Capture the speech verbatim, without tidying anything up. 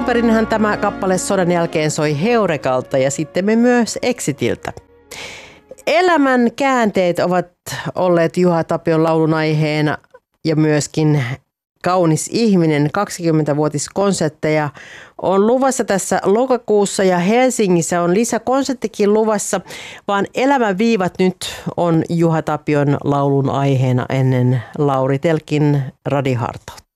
perinhän tämä kappale sodan jälkeen soi Heurekalta ja sitten me myös Exitiltä. Elämän käänteet ovat olleet Juha Tapion laulun aiheena ja myöskin Kaunis ihminen kaksikymmentävuotiskonsertteja on luvassa tässä lokakuussa ja Helsingissä on lisäkonserttikin luvassa, vaan Elämän viivat nyt on Juha Tapion laulun aiheena ennen Lauri Telkin radihartautta.